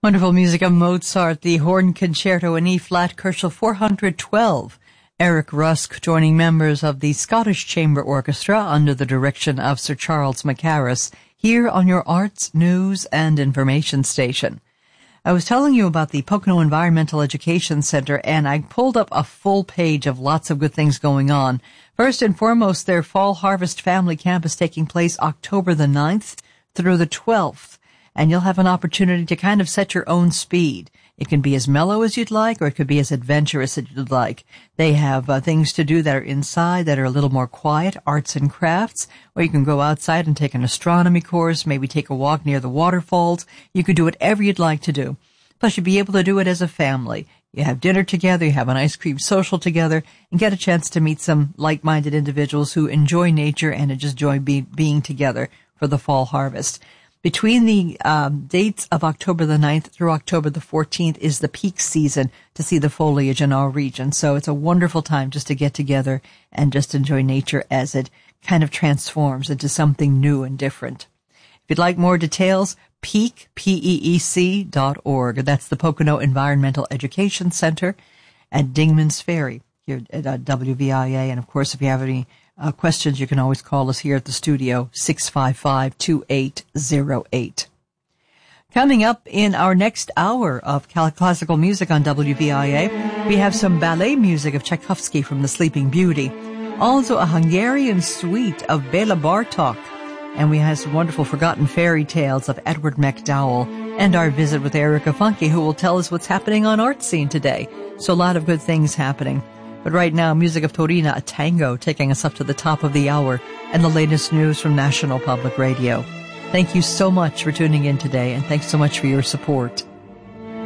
Wonderful music of Mozart, the Horn Concerto in E-flat, Kochel 412. Eric Rusk joining members of the Scottish Chamber Orchestra under the direction of Sir Charles Mackerras here on your Arts, News and Information Station. I was telling you about the Pocono Environmental Education Center, and I pulled up a full page of lots of good things going on. First and foremost, their Fall Harvest Family Camp is taking place October the 9th through the 12th. And you'll have an opportunity to kind of set your own speed. It can be as mellow as you'd like, or it could be as adventurous as you'd like. They have things to do that are inside that are a little more quiet, arts and crafts, or you can go outside and take an astronomy course, maybe take a walk near the waterfalls. You could do whatever you'd like to do. Plus, you'd be able to do it as a family. You have dinner together, you have an ice cream social together, and get a chance to meet some like-minded individuals who enjoy nature and just enjoy being together for the fall harvest. Between the dates of October the 9th through October the 14th is the peak season to see the foliage in our region. So it's a wonderful time just to get together and just enjoy nature as it kind of transforms into something new and different. If you'd like more details, peak.org. That's the Pocono Environmental Education Center at Dingman's Ferry here at WVIA. And, of course, if you have any questions, you can always call us here at the studio, 655-2808. Coming up in our next hour of classical music on WVIA, we have some ballet music of Tchaikovsky from The Sleeping Beauty, also a Hungarian suite of Bela Bartok, and we have some wonderful forgotten fairy tales of Edward MacDowell, and our visit with Erica Funke, who will tell us what's happening on Art Scene today. So a lot of good things happening. But right now, music of Torina, a tango, taking us up to the top of the hour, and the latest news from National Public Radio. Thank you so much for tuning in today, and thanks so much for your support.